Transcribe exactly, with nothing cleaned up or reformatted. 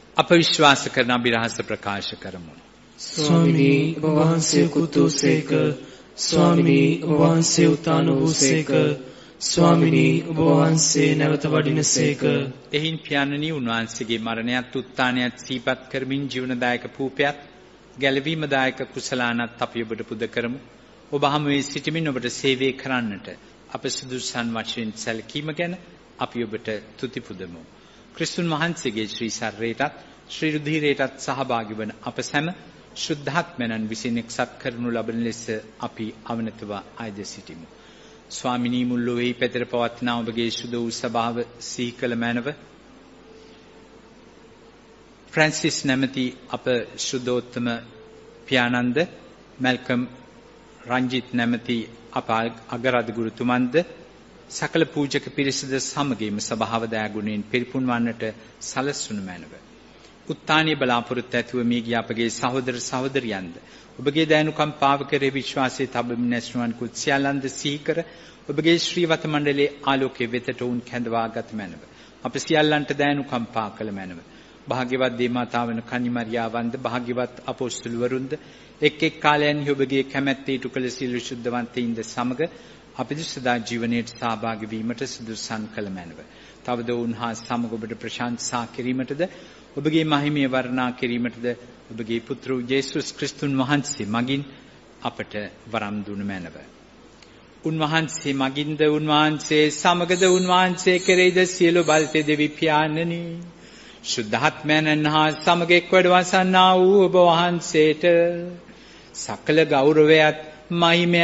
අප විශ්වාස කරන අභිරහස ප්‍රකාශ කරමු. ස්වාමිනී ඔබ වහන්සේ කුතුසේක, ස්වාමිනී ඔබ වහන්සේ උතාන වූසේක, ස්වාමිනී ඔබ වහන්සේ නැවත වඩිනසේක. එහින් පියාණනි උන්වහන්සේගේ මරණයත් උත්ථානයත් සිහිපත් කරමින් ජීවනදායක පූපයත් ගැලවීමදායක කුසලානත් අපි ඔබට පුද කරමු. ඔබ හමුවේ සිටමින් ඔබට සේවය කරන්නට අප සුදුසුසන් වශයෙන් සැලකීම ගැන අපි ඔබට තුති පුදමු. ක්‍රිස්තුන් වහන්සේගේ ශ්‍රී ශරීරයටත් ශ්‍රී රුධිරයටත් සහභාගී වන අප සැම ශුද්ධාත්මයන් විසින් එක්සත් කරනු ලබන ලෙස අපි අවනතව ආයද සිටිමු. ස්වාමිනී මුල් ලොවේහි පැතිර පවත්නා ඔබගේ සුද වූ සභාව සිහි කළ මැනව ෆ්‍රැන්සිස් නැමැති අප ශුද්ධෝත්තම පියාණන්ද, මැල්කම් රංජිත් නැමැති අප අගරාධ ගුරුතුමන්ද, සකල පූජක පිරිසද සමගින්ම සභාව දයාගුණයෙන් පිරිපුන් වන්නට සලස්වනු මැනව. උත්ථානීය බලාපොරොත්තු ඇතුව මේ ගිය අපගේ සහෝදර සහෝදරියන්ද ඔබගේ දයනුකම්පාව කරේ විශ්වාසයේ තබමින් ඇස්නුවන් කුත් සියල්ලන්ද සිහි කර ඔබගේ ශ්‍රීවත මණ්ඩලයේ ආලෝකයේ වෙතට උන් කැඳවාගත් මැනව. අප සියල්ලන්ට දයනුකම්පා කළ මැනව. භාග්‍යවත් දේවමාතාවන කන්නිමරියාවන්ද, භාග්‍යවත් අපොස්තුලවරුන්ද එක් එක් කාලයන්හි ඔබගේ කැමැත්තේ ඉටු කළ සියලු ශුද්ධවන්තයින්ද සමග අපිට සදා ජීවනයේ සහභාගී වීමට සුදුසුසන් කළ මැනව. තවද උන්හා සමග ඔබට ප්‍රශංසා කිරීමටද ඔබගේ මහිමය වර්ණනා කිරීමටද ඔබගේ පුත්‍ර යේසුස් ක්‍රිස්තුන් වහන්සේ මගින් අපට වරම් දුන මැනව. උන්වහන්සේ මගින්ද, උන්වහන්සේ සමගද, උන්වහන්සේ කෙරෙහිද සියලු බල්තේ දෙවි පියාණනි, ශුද්ධාත්මයන් හා සමග එක් වැඩ වසන්නා වූ ඔබ වහන්සේට සකල ගෞරවයත් මහිමය